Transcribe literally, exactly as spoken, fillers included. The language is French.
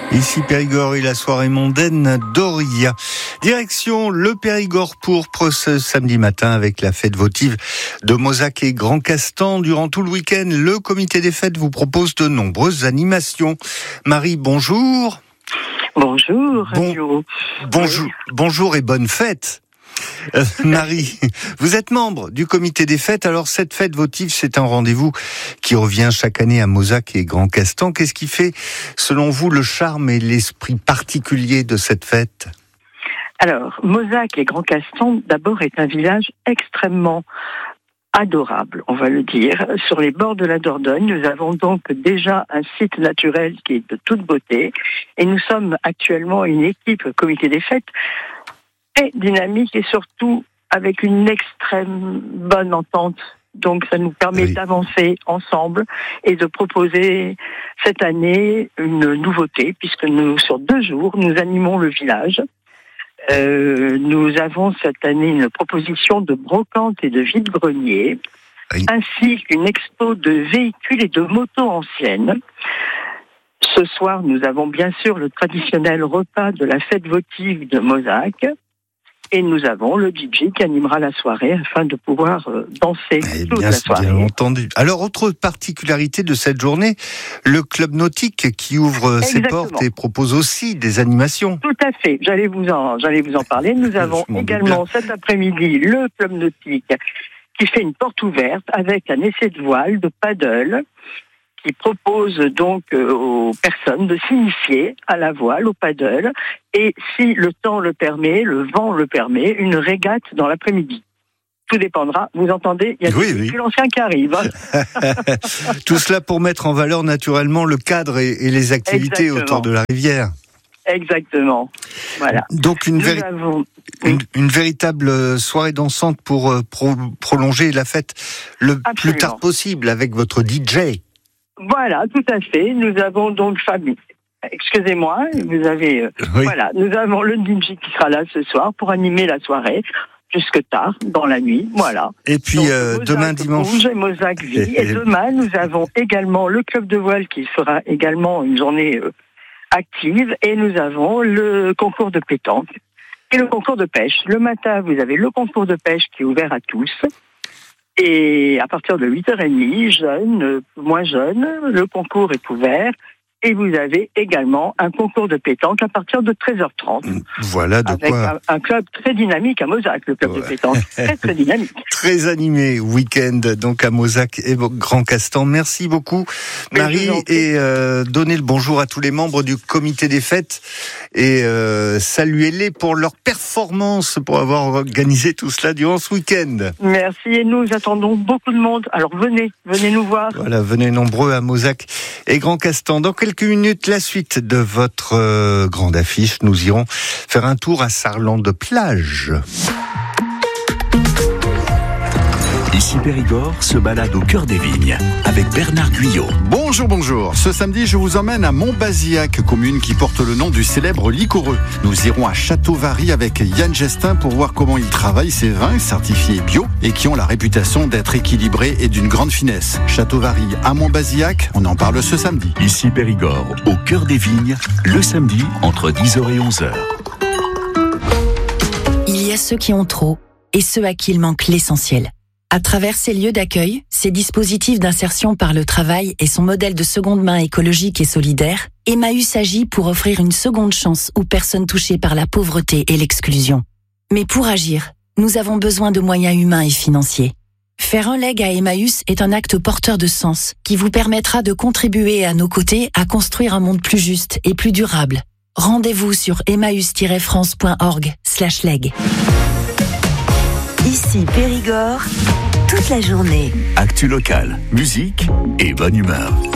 Ici Périgord et la soirée mondaine d'Auria. Direction le Périgord pourpre ce samedi matin avec la fête votive de Mozac et Grand Castan. Durant tout le week-end, le comité des fêtes vous propose de nombreuses animations. Marie, bonjour. Bonjour. Bon, bonjour, bonjour et bonne fête. Euh, Marie, vous êtes membre du comité des fêtes. Alors cette fête votive, c'est un rendez-vous qui revient chaque année à Mozac et Grand Castan. Qu'est-ce qui fait, selon vous, le charme et l'esprit particulier de cette fête ? Alors, Mozac et Grand Castan, d'abord, est un village extrêmement adorable, on va le dire. Sur les bords de la Dordogne, nous avons donc déjà un site naturel qui est de toute beauté. Et nous sommes actuellement une équipe comité des fêtes très dynamique et surtout avec une extrême bonne entente. Donc ça nous permet oui. d'avancer ensemble et de proposer cette année une nouveauté, puisque nous, sur deux jours, nous animons le village. Euh, nous avons cette année une proposition de brocante et de vide-grenier, oui. ainsi qu'une expo de véhicules et de motos anciennes. Ce soir, nous avons bien sûr le traditionnel repas de la fête votive de Mozac. Et nous avons le D J qui animera la soirée afin de pouvoir euh, danser eh toute bien, la soirée. Bien entendu. Alors, autre particularité de cette journée, le club nautique qui ouvre Exactement. ses portes et propose aussi des animations. Tout à fait. J'allais vous en, j'allais vous en parler. Nous avons également cet après-midi le club nautique qui fait une porte ouverte avec un essai de voile, de paddle, qui propose donc euh, aux personnes de s'initier à la voile, au paddle, et si le temps le permet, le vent le permet, une régate dans l'après-midi. Tout dépendra, vous entendez, il y a oui, des véhicules oui. anciens qui arrivent. Tout cela pour mettre en valeur naturellement le cadre et, et les activités Exactement. autour de la rivière. Exactement, voilà. Donc une, véri- avons... une, une véritable soirée dansante pour euh, pro- prolonger la fête le Absolument. plus tard possible avec votre D J. Voilà, tout à fait. Nous avons donc Fabi. Excusez-moi, vous avez. Euh, oui. Voilà, nous avons le D J qui sera là ce soir pour animer la soirée jusque tard dans la nuit. Voilà. Et puis donc, euh, demain dimanche. Rouge et Mozac Vie. Et, et demain, nous avons également le club de voile qui fera également une journée euh, active. Et nous avons le concours de pétanque et le concours de pêche. Le matin, vous avez le concours de pêche qui est ouvert à tous. Et à partir de huit heures trente, jeunes, moins jeunes, le concours est ouvert. Et vous avez également un concours de pétanque à partir de treize heures trente. Voilà de avec quoi. Avec un, un club très dynamique à Mozac, le club ouais. de pétanque. Très, très dynamique. Très animé week-end, donc à Mozac et Grand Castan. Merci beaucoup, Mais Marie. Et euh, donnez le bonjour à tous les membres du comité des fêtes. Et euh, saluez-les pour leur performance, pour avoir organisé tout cela durant ce week-end. Merci. Et nous attendons beaucoup de monde. Alors venez, venez nous voir. Voilà, venez nombreux à Mozac et Grand Castan. Dans quelques minutes, la suite de votre euh, grande affiche. Nous irons faire un tour à Sarlan-de-Plage. Ici Périgord se balade au cœur des vignes avec Bernard Guyot. Bonjour, bonjour. Ce samedi, je vous emmène à Montbazillac, commune qui porte le nom du célèbre liquoreux. Nous irons à Château-Vary avec Yann Gestin pour voir comment il travaille ses vins certifiés bio et qui ont la réputation d'être équilibrés et d'une grande finesse. Château-Vary à Montbazillac, on en parle ce samedi. Ici Périgord, au cœur des vignes, le samedi entre dix heures et onze heures. Il y a ceux qui ont trop et ceux à qui il manque l'essentiel. À travers ces lieux d'accueil, ces dispositifs d'insertion par le travail et son modèle de seconde main écologique et solidaire, Emmaüs agit pour offrir une seconde chance aux personnes touchées par la pauvreté et l'exclusion. Mais pour agir, nous avons besoin de moyens humains et financiers. Faire un leg à Emmaüs est un acte porteur de sens qui vous permettra de contribuer à nos côtés à construire un monde plus juste et plus durable. Rendez-vous sur emmaüs tiret france point org slash leg. Ici Périgord, toute la journée. Actu local, musique et bonne humeur.